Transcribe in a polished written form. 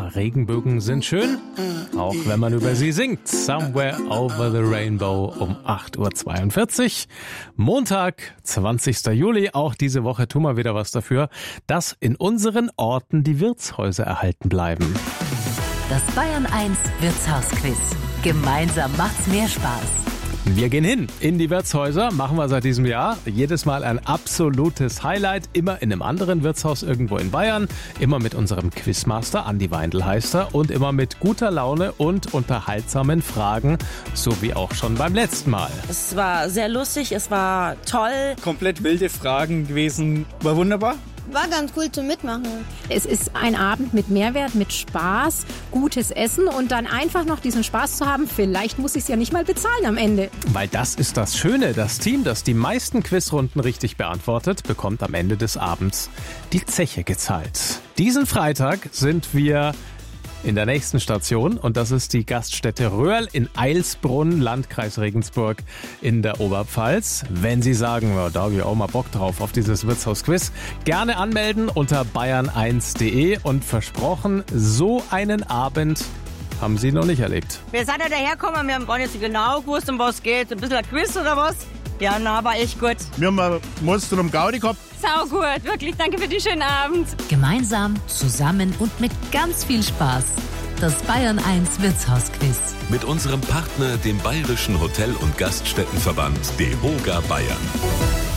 Ja, Regenbögen sind schön, auch wenn man über sie singt. Somewhere over the Rainbow um 8.42 Uhr. Montag, 20. Juli. Auch diese Woche tun wir wieder was dafür, dass in unseren Orten die Wirtshäuser erhalten bleiben. Das Bayern 1 Wirtshausquiz. Gemeinsam macht's mehr Spaß. Wir gehen hin in die Wirtshäuser, machen wir seit diesem Jahr. Jedes Mal ein absolutes Highlight, immer in einem anderen Wirtshaus irgendwo in Bayern. Immer mit unserem Quizmaster, Andi Weindl heißt er, und immer mit guter Laune und unterhaltsamen Fragen, so wie auch schon beim letzten Mal. Es war sehr lustig, es war toll. Komplett wilde Fragen gewesen, war wunderbar. War ganz cool zum Mitmachen. Es ist ein Abend mit Mehrwert, mit Spaß, gutes Essen und dann einfach noch diesen Spaß zu haben. Vielleicht muss ich es ja nicht mal bezahlen am Ende. Weil das ist das Schöne. Das Team, das die meisten Quizrunden richtig beantwortet, bekommt am Ende des Abends die Zeche gezahlt. Diesen Freitag sind wir in der nächsten Station und das ist die Gaststätte Röhrl in Eilsbrunn, Landkreis Regensburg in der Oberpfalz. Wenn Sie sagen, ja, da habe ich auch mal Bock drauf auf dieses Wirtshausquiz, gerne anmelden unter bayern1.de und versprochen, so einen Abend haben Sie noch nicht erlebt. Wir sind ja dahergekommen, wir haben gar nicht so genau gewusst, um was geht. Ein bisschen ein Quiz oder was? Ja, na, war echt gut. Wir haben ein Monster um Gaudi gehabt. Sau gut, wirklich, danke für den schönen Abend. Gemeinsam, zusammen und mit ganz viel Spaß. Das Bayern 1 Wirtshausquiz. Mit unserem Partner, dem Bayerischen Hotel- und Gaststättenverband DEHOGA Bayern.